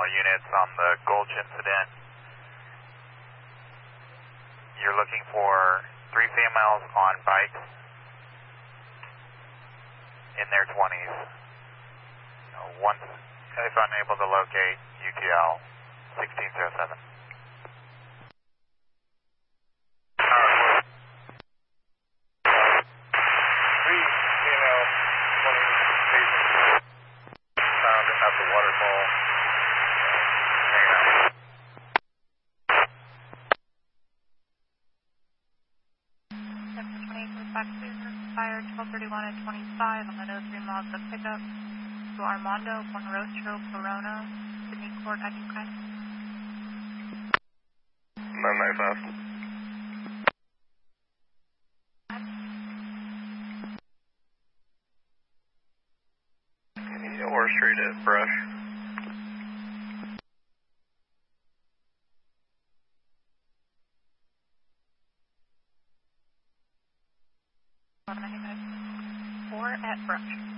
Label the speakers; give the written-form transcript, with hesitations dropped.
Speaker 1: all units on the Gulch incident. You're looking for 3 females on bikes in their 20s. Once, if unable to locate, UTL 1607.
Speaker 2: Fire 1231 and 25 on the no 3 miles of pickup to Armando Buonarrostro Corona, Sydney Court, Education.
Speaker 3: 995. Or Street at Brush.
Speaker 2: Or at Brush.